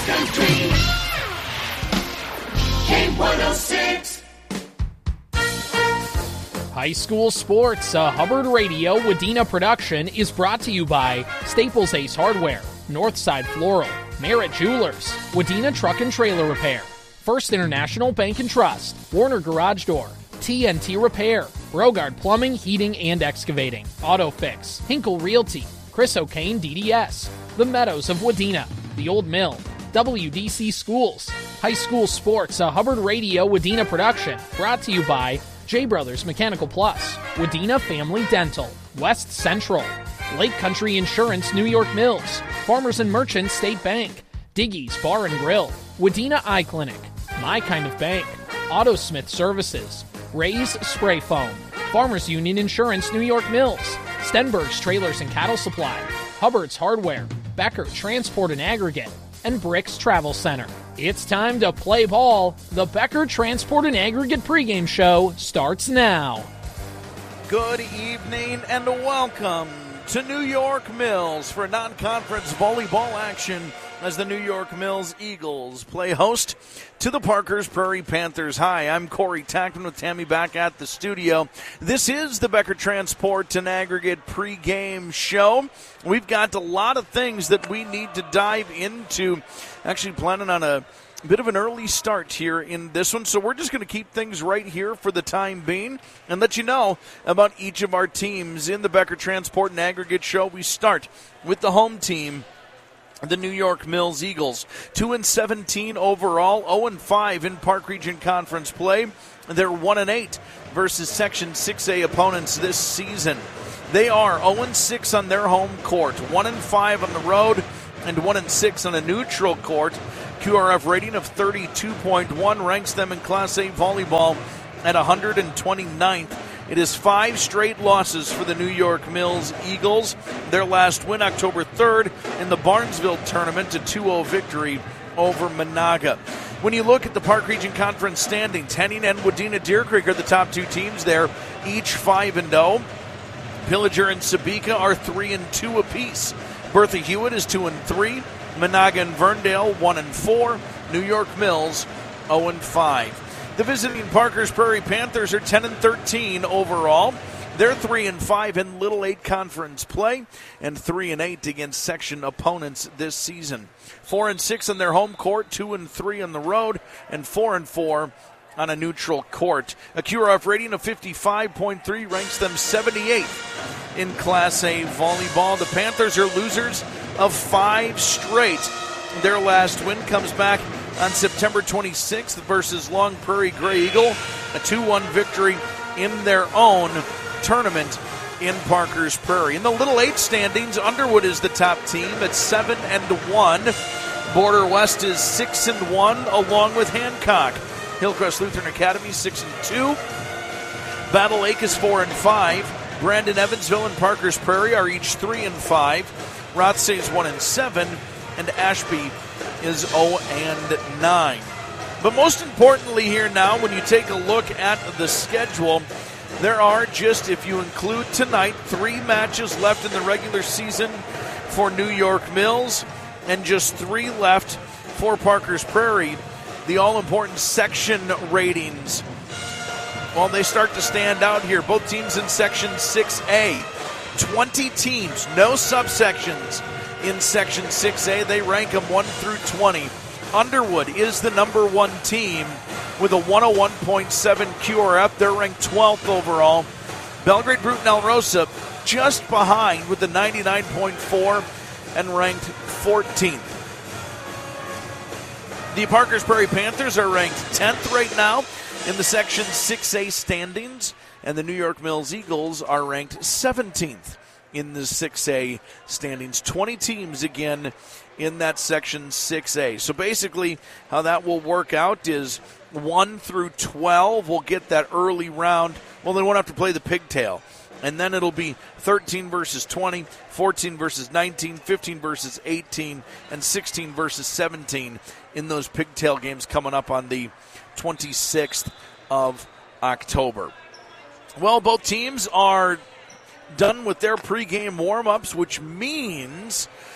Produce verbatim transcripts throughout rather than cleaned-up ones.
Country K one oh six. High School Sports, a Hubbard Radio Wadena production, is brought to you by Staples Ace Hardware, Northside Floral, Merritt Jewelers, Wadena Truck and Trailer Repair, First International Bank and Trust, Warner Garage Door, T N T Repair, Brogard Plumbing, Heating, and Excavating, AutoFix, Hinkle Realty, Chris O'Kane D D S, The Meadows of Wadena, The Old Mill, W D C Schools, High School Sports, a Hubbard Radio Wadena production, brought to you by J Brothers Mechanical Plus, Wadena Family Dental, West Central, Lake Country Insurance New York Mills, Farmers and Merchants State Bank, Diggy's Bar and Grill, Wadena Eye Clinic, My Kind of Bank, Autosmith Services, Ray's Spray Foam, Farmers Union Insurance New York Mills, Stenberg's Trailers and Cattle Supply, Hubbard's Hardware, Becker Transport and Aggregate, and Bricks Travel Center. It's time to play ball. The Becker Transport and Aggregate pregame show starts now. Good evening and welcome to New York Mills for non-conference volleyball action as the New York Mills Eagles play host to the Parkers Prairie Panthers. Hi, I'm Corey Tackman with Tammy back at the studio. This is the Becker Transport and Aggregate pregame show. We've got a lot of things that we need to dive into. Actually planning on a bit of an early start here in this one, so we're just going to keep things right here for the time being and let you know about each of our teams in the Becker Transport and Aggregate show. We start with the home team, the New York Mills Eagles, two and seventeen overall, oh and five in Park Region Conference play. They're one and eight versus Section six A opponents this season. They are oh and six on their home court, one and five on the road, and one and six on a neutral court. Q R F rating of thirty-two point one ranks them in Class A volleyball at one hundred twenty-ninth. It is five straight losses for the New York Mills Eagles. Their last win October third in the Barnesville tournament, a two oh victory over Monaga. When you look at the Park Region Conference standings, Henning and Wadena Deer Creek are the top two teams there, each five and oh. Pillager and Sabika are three and two apiece. Bertha Hewitt is two and three. Monaga and Verndale one and four. New York Mills oh and five. The visiting Parkers Prairie Panthers are ten and thirteen overall. They're three and five in Little eight conference play and three and eight against section opponents this season. four and six on their home court, two and three on the road, and four and four on a neutral court. A Q R F rating of fifty-five point three ranks them seventy-eighth in Class A volleyball. The Panthers are losers of five straight. Their last win comes back on September twenty-sixth versus Long Prairie Grey Eagle, a two one victory in their own tournament in Parkers Prairie. In the Little eight standings, Underwood is the top team at seven and one. Border West is six and one, along with Hancock. Hillcrest Lutheran Academy six and two. Battle Lake is four and five. Brandon, Evansville, and Parkers Prairie are each three and five. Rothsay is one and seven, and Ashby is oh and nine. But most importantly here now, when you take a look at the schedule, there are just, if you include tonight, three matches left in the regular season for New York Mills and just three left for Parkers Prairie. The all-important section ratings, well, they start to stand out here. Both teams in Section six A. twenty teams, no subsections in Section six A. They rank them one through twenty. Underwood is the number one team with a one oh one point seven Q R F. They're ranked twelfth overall. Belgrade Bruton Alrosa just behind with the ninety-nine point four and ranked fourteenth. The Parkers Prairie Panthers are ranked tenth right now in the Section six A standings, and the New York Mills Eagles are ranked seventeenth in the six A standings. twenty teams again in that Section six A. So basically how that will work out is one through twelve will get that early round. Well, they won't have to play the pigtail. And then it'll be thirteen versus twenty, fourteen versus nineteen, fifteen versus eighteen, and sixteen versus seventeen in those pigtail games coming up on the twenty-sixth of October. Well, both teams are done with their pregame warm-ups, which means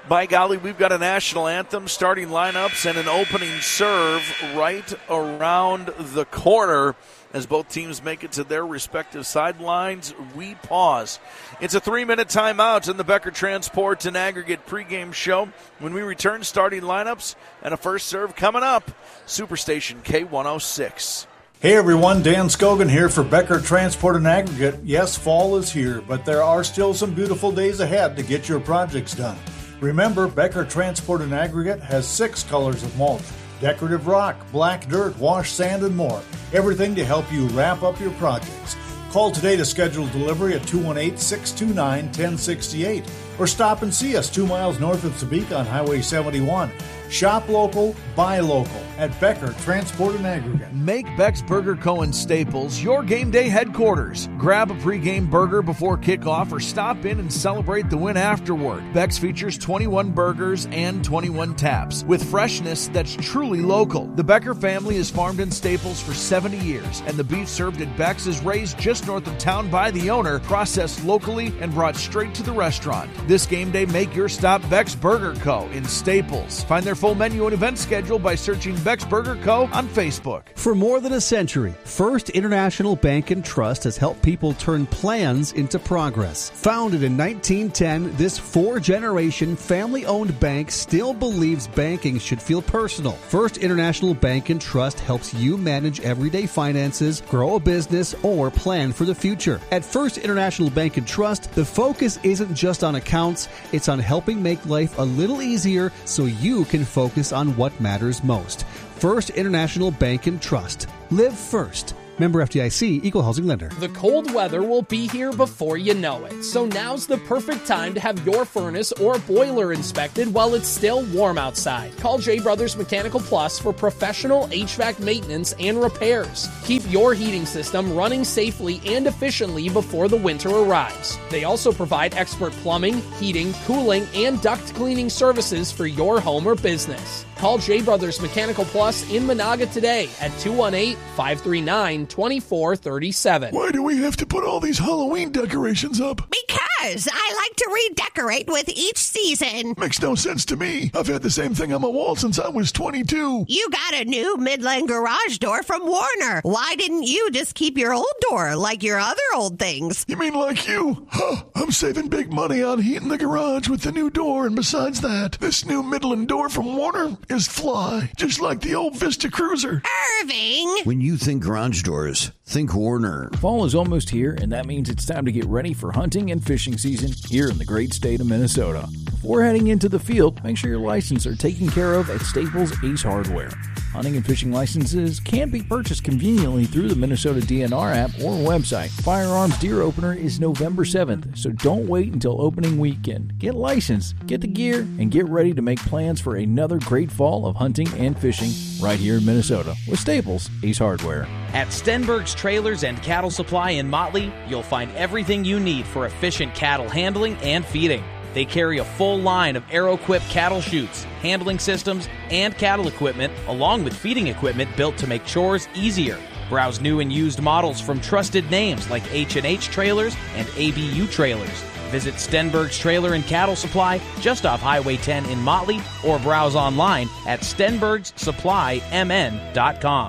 By golly, we've got a national anthem, starting lineups, and an opening serve right around the corner. As both teams make it to their respective sidelines, we pause. It's a three-minute timeout in the Becker Transport and Aggregate pregame show. When we return, starting lineups and a first serve coming up. Superstation K one oh six. Hey everyone, Dan Scogan here for Becker Transport and Aggregate. Yes, fall is here, but there are still some beautiful days ahead to get your projects done. Remember, Becker Transport and Aggregate has six colors of mulch: decorative rock, black dirt, wash sand, and more. Everything to help you wrap up your projects. Call today to schedule delivery at two one eight, six two nine, one zero six eight or stop and see us two miles north of Topeka on Highway seventy-one. Shop local, buy local at Becker Transport and Aggregate. Make Beck's Burger Co. in Staples your game day headquarters. Grab a pregame burger before kickoff or stop in and celebrate the win afterward. Beck's features twenty-one burgers and twenty-one taps with freshness that's truly local. The Becker family has farmed in Staples for seventy years, and the beef served at Beck's is raised just north of town by the owner, processed locally, and brought straight to the restaurant. This game day, make your stop Beck's Burger Co. in Staples. Find their full menu and event schedule by searching Beck's Burger Co. on Facebook. For more than a century, First International Bank and Trust has helped people turn plans into progress. Founded in nineteen ten, this four-generation family-owned bank still believes banking should feel personal. First International Bank and Trust helps you manage everyday finances, grow a business, or plan for the future. At First International Bank and Trust, the focus isn't just on accounts, it's on helping make life a little easier so you can focus on what matters most. First International Bank and Trust. Live first. Member F D I C, Equal Housing Lender. The cold weather will be here before you know it, so now's the perfect time to have your furnace or boiler inspected while it's still warm outside. Call J Brothers Mechanical Plus for professional H V A C maintenance and repairs. Keep your heating system running safely and efficiently before the winter arrives. They also provide expert plumbing, heating, cooling, and duct cleaning services for your home or business. Call J Brothers Mechanical Plus in Monaga today at two one eight, five three nine, two four three seven. Why do we have to put all these Halloween decorations up? Because I like to redecorate with each season. Makes no sense to me. I've had the same thing on my wall since I was twenty-two. You got a new Midland garage door from Warner. Why didn't you just keep your old door like your other old things? You mean like you? Huh, I'm saving big money on heating the garage with the new door, and besides that, this new Midland door from Warner is fly, just like the old Vista Cruiser. Irving! When you think garage doors, think Warner. Fall is almost here, and that means it's time to get ready for hunting and fishing season here in the great state of Minnesota. Before heading into the field, make sure your licenses are taken care of at Staples Ace Hardware. Hunting and fishing licenses can be purchased conveniently through the Minnesota D N R app or website. Firearms Deer Opener is November seventh, so don't wait until opening weekend. Get licensed, get the gear, and get ready to make plans for another great fall of hunting and fishing right here in Minnesota with Staples Ace Hardware. At Stenberg's Trailers and Cattle Supply in Motley, you'll find everything you need for efficient cattle handling and feeding. They carry a full line of Aeroquip cattle chutes, handling systems, and cattle equipment, along with feeding equipment built to make chores easier. Browse new and used models from trusted names like H and H Trailers and A B U Trailers. Visit Stenberg's Trailer and Cattle Supply just off Highway ten in Motley, or browse online at stenbergs supply m n dot com.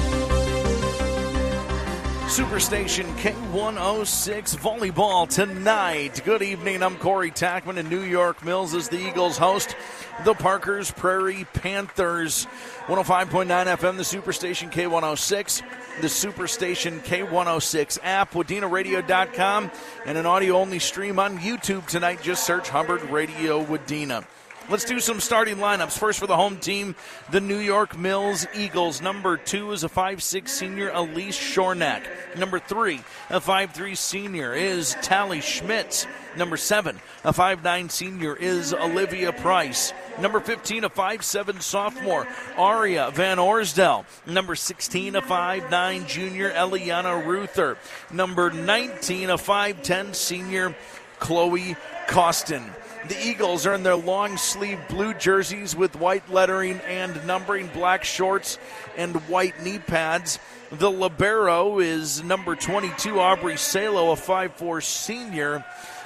Superstation K one oh six volleyball tonight. Good evening. I'm Corey Tackman, and New York Mills is the Eagles host the Parkers Prairie Panthers. one oh five point nine F M, the Superstation K one oh six, the Superstation K one oh six app, wadena radio dot com, and an audio-only stream on YouTube tonight. Just search Hubbard Radio Wadena. Let's do some starting lineups. First for the home team, the New York Mills Eagles. Number two is a five six senior, Elise Shornack. Number three, a five three senior, is Tally Schmitz. Number seven, a five nine senior, is Olivia Price. Number fifteen, a five seven sophomore, Aria Van Orsdell. Number sixteen, a five nine junior, Eliana Ruther. Number nineteen, a five ten senior, Chloe Costin. The Eagles are in their long-sleeve blue jerseys with white lettering and numbering, black shorts, and white knee pads. The libero is number twenty-two, Aubrey Salo, a five four senior.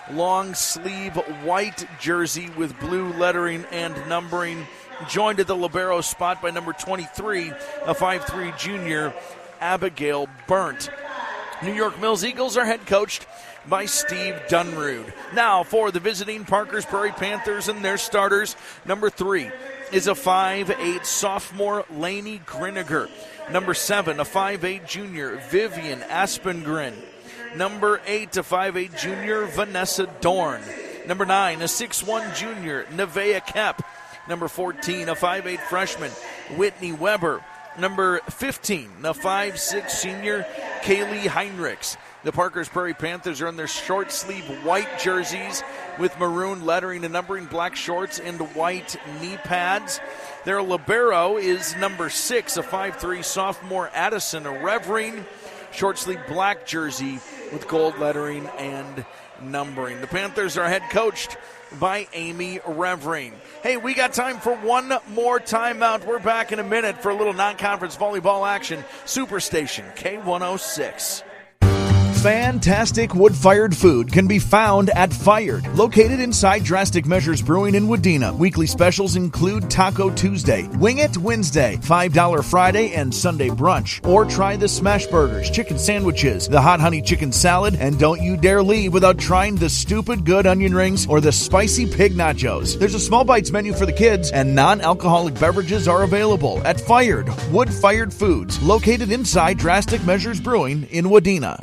long sleeve white jersey with blue lettering and numbering. Joined at the libero spot by number twenty-three, a five three junior, Abigail Burnt. New York Mills Eagles are head coached by Steve Dunrude. Now for the visiting Parkers Prairie Panthers and their starters. Number three is a five eight sophomore, Lainey Griniger. Number seven, a five eight junior, Vivian Aspengren. Number eight, a five eight junior, Vanessa Dorn. Number nine, a six one junior, Nevaeh Kep. Number fourteen, a five eight freshman, Whitney Weber. Number fifteen, a five six senior, Kaylee Heinrichs. The Parkers Prairie Panthers are in their short sleeve white jerseys with maroon lettering and numbering, black shorts, and white knee pads. Their libero is number six, a five three sophomore, Addison Revering. Short sleeve black jersey with gold lettering and numbering. The Panthers are head coached by Amy Revering. Hey, we got time for one more timeout. We're back in a minute for a little non-conference volleyball action. Superstation K one oh six. Fantastic wood-fired food can be found at Fired, located inside Drastic Measures Brewing in Wadena. Weekly specials include Taco Tuesday, Wing It Wednesday, five dollars Friday, and Sunday brunch. Or try the smash burgers, chicken sandwiches, the hot honey chicken salad, and don't you dare leave without trying the stupid good onion rings or the spicy pig nachos. There's a small bites menu for the kids, and non-alcoholic beverages are available at Fired, wood-fired foods, located inside Drastic Measures Brewing in Wadena.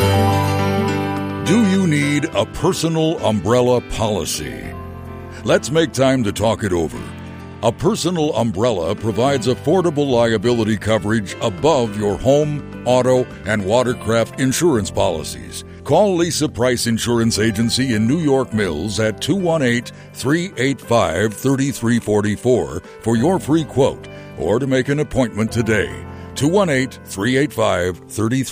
Do you need a personal umbrella policy? Let's make time to talk it over. A personal umbrella provides affordable liability coverage above your home, auto, and watercraft insurance policies. Call Lisa Price Insurance Agency in New York Mills at two one eight, three eight five, three three four four for your free quote or to make an appointment today. two one eight, three eight five, three three four four.